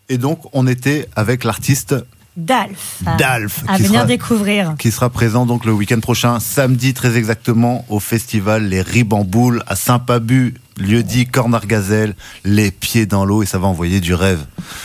Et donc, on était avec l'artiste Dalf. À venir découvrir. Qui sera présent donc le week-end prochain, samedi très exactement, au festival Les Ribamboules à Saint-Pabu, lieu-dit Corner Gazelle, les pieds dans l'eau, et ça va envoyer du rêve.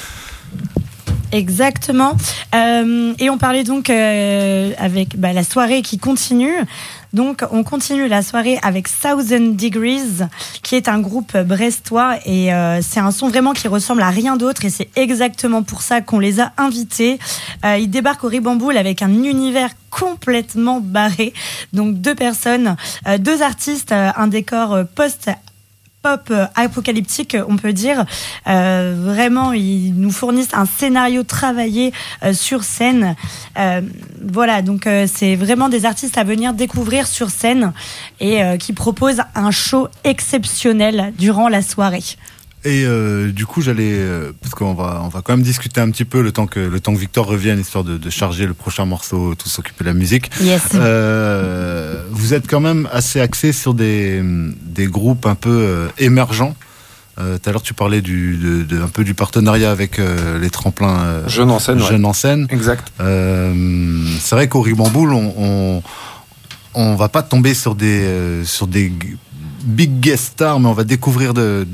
Exactement. Et on parlait donc avec la soirée qui continue. Donc, on continue la soirée avec Thousand Degrees, qui est un groupe brestois. Et c'est un son vraiment qui ressemble à rien d'autre. Et c'est exactement pour ça qu'on les a invités. Ils débarquent au Ribamboule avec un univers complètement barré. Donc, 2 personnes, 2 artistes, un décor pop apocalyptique, on peut dire. Vraiment, ils nous fournissent un scénario travaillé sur scène. Voilà, donc c'est vraiment des artistes à venir découvrir sur scène et qui proposent un show exceptionnel durant la soirée. Et du coup, parce qu'on va quand même discuter un petit peu le temps que Victor revienne, histoire de charger le prochain morceau, tout s'occuper de la musique. Yes. Vous êtes quand même assez axé sur des groupes un peu émergents. Tout à l'heure, tu parlais un peu du partenariat avec les tremplins Jeunes en scène. Jeunes en scène. Exact. C'est vrai qu'au Ribamboule, on va pas tomber sur des big guest stars, mais on va découvrir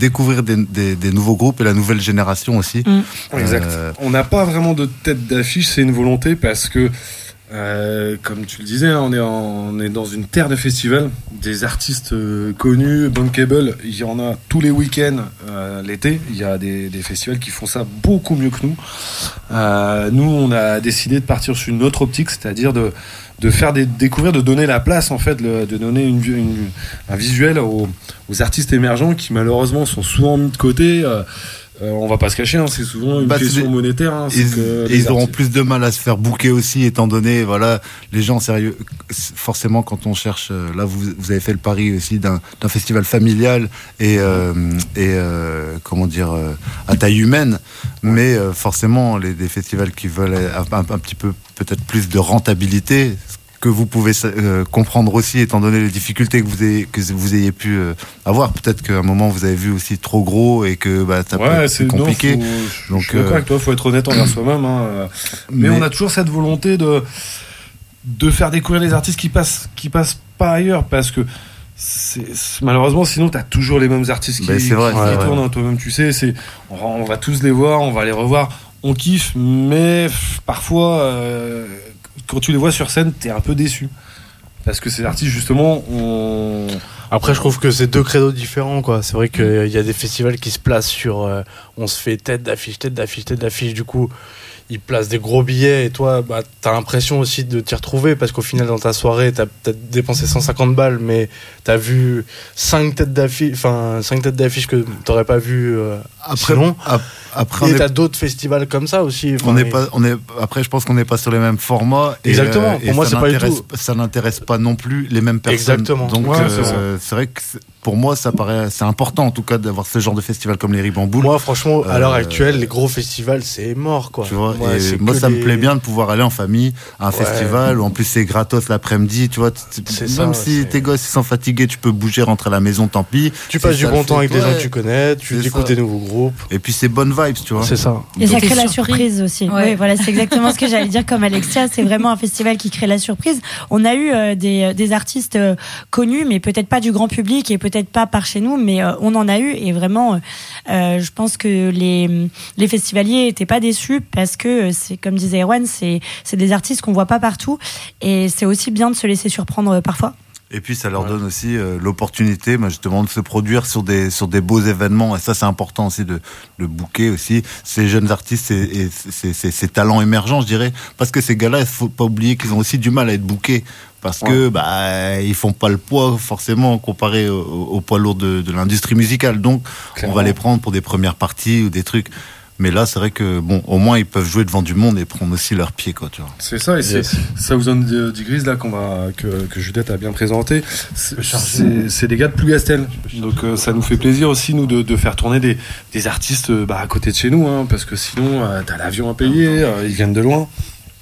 des nouveaux groupes et la nouvelle génération aussi. Exact. On n'a pas vraiment de tête d'affiche, c'est une volonté parce que, comme tu le disais, on est dans une terre de festivals, des artistes connus, bankable, il y en a tous les week-ends l'été, il y a des festivals qui font ça beaucoup mieux que nous. Nous, on a décidé de partir sur une autre optique, c'est-à-dire de faire découvrir, de donner la place en fait, de donner un visuel aux artistes émergents qui malheureusement sont souvent mis de côté. On va pas se cacher, c'est souvent une question monétaire. Ils auront plus de mal à se faire booker aussi, étant donné, voilà, les gens sérieux. Forcément, quand on cherche, là, vous avez fait le pari aussi d'un festival familial et comment dire, à taille humaine, mais forcément, des festivals qui veulent un petit peu peut-être plus de rentabilité, que vous pouvez comprendre aussi, étant donné les difficultés que vous ayez pu avoir. Peut-être qu'à un moment vous avez vu aussi trop gros et que ça peut être compliqué. Je suis d'accord avec toi, il faut être honnête envers soi-même. Mais on a toujours cette volonté de faire découvrir les artistes qui passent pas ailleurs, parce que malheureusement sinon t'as toujours les mêmes artistes qui tournent. Toi-même tu sais, on va tous les voir, on va les revoir, on kiffe, mais parfois quand tu les vois sur scène, t'es un peu déçu. Parce que ces artistes, justement, Après, je trouve que c'est 2 créneaux différents, quoi. C'est vrai qu'il y a des festivals qui se placent sur... on se fait tête d'affiche. Du coup, ils placent des gros billets et toi, t'as l'impression aussi de t'y retrouver parce qu'au final, dans ta soirée, t'as peut-être dépensé 150 balles, mais t'as vu 5 têtes d'affiche que t'aurais pas vu après, t'as d'autres festivals comme ça aussi. Après, je pense qu'on n'est pas sur les mêmes formats. Exactement. Pour moi, c'est pas du tout. Ça n'intéresse pas non plus les mêmes personnes. Exactement. Donc, c'est vrai que pour moi, c'est important en tout cas d'avoir ce genre de festival comme les Ribamboules. Moi, franchement, à l'heure actuelle, les gros festivals, c'est mort, quoi. Tu vois, moi, ça me plaît bien de pouvoir aller en famille à un festival où en plus c'est gratos l'après-midi. Tu vois, même si tes gosses sont fatigués, tu peux bouger, rentrer à la maison, tant pis. Tu passes du bon temps avec des gens que tu connais, tu découvres des nouveaux groupes. Et puis c'est bonne vibes, tu vois. C'est ça. Et ça crée la surprise aussi. Oui, voilà, c'est exactement ce que j'allais dire comme Alexia. C'est vraiment un festival qui crée la surprise. On a eu des artistes connus, mais peut-être pas du grand public et peut-être pas par chez nous, mais on en a eu et vraiment, je pense que les festivaliers étaient pas déçus parce que c'est comme disait Erwan, c'est des artistes qu'on voit pas partout et c'est aussi bien de se laisser surprendre parfois. Et puis ça leur donne aussi l'opportunité justement de se produire sur des beaux événements, et ça c'est important aussi de booker aussi ces jeunes artistes et ces talents émergents, je dirais, parce que ces gars-là, il faut pas oublier qu'ils ont aussi du mal à être bookés parce que ils font pas le poids forcément comparé au poids lourd de l'industrie musicale, donc clairement, on va les prendre pour des premières parties ou des trucs. Mais là, c'est vrai que, au moins, ils peuvent jouer devant du monde et prendre aussi leurs pieds, quoi, tu vois. C'est ça, et c'est Thousand Degrees, là, que Judith a bien présenté. C'est des gars de Plougastel. Donc, ça nous fait plaisir aussi, nous, de faire tourner des artistes, à côté de chez nous, parce que sinon, t'as l'avion à payer, ils viennent de loin.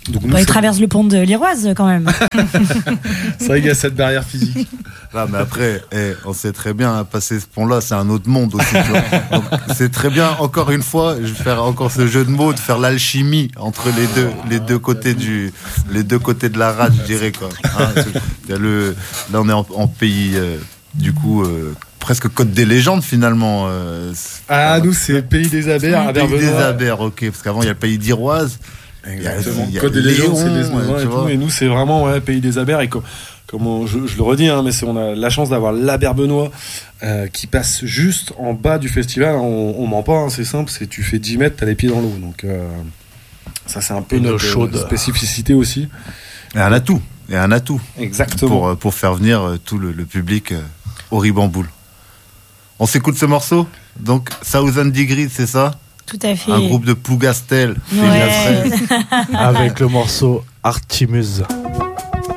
Donc nous, Il traverse le pont de l'Iroise quand même. c'est vrai qu'il y a cette barrière physique. Là, mais après, on sait très bien, hein, passer ce pont-là, c'est un autre monde aussi. Tu vois. Donc, c'est très bien, encore une fois, je vais faire encore ce jeu de mots, de faire l'alchimie entre les deux côtés de la rade, je dirais, quoi. Hein, là, on est en pays, du coup, presque Côte des légendes, finalement. Nous, c'est Pays des Abers, Pays des Abers, ok, parce qu'avant, il y a le pays d'Iroise. Exactement. Il y a Côte des légendes, c'est les Léon, et tout. Et nous, c'est vraiment Pays des Abers. Et comme je le redis, hein, mais on a la chance d'avoir l'Aberbenois qui passe juste en bas du festival. On ment pas, hein, c'est simple. Tu fais 10 mètres, t'as les pieds dans l'eau. Donc ça, c'est un peu notre spécificité aussi. Et un atout. Exactement. Pour faire venir tout le public au Ribamboule. On s'écoute ce morceau. Donc, Thousand Degrees, c'est ça? Tout à fait. Un groupe de Plougastel. Ouais. Avec le morceau Artemus.